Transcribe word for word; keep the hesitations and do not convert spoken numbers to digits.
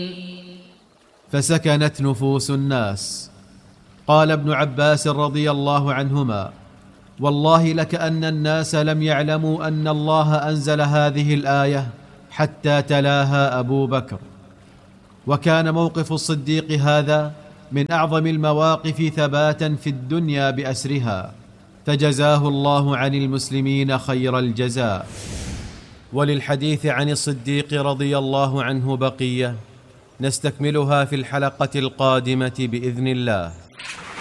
فسكنت نفوس الناس. قال ابن عباس رضي الله عنهما: والله لكأن الناس لم يعلموا أن الله أنزل هذه الآية حتى تلاها أبو بكر. وكان موقف الصديق هذا من أعظم المواقف ثباتا في الدنيا بأسرها، فجزاه الله عن المسلمين خير الجزاء. وللحديث عن الصديق رضي الله عنه بقية، نستكملها في الحلقة القادمة بإذن الله.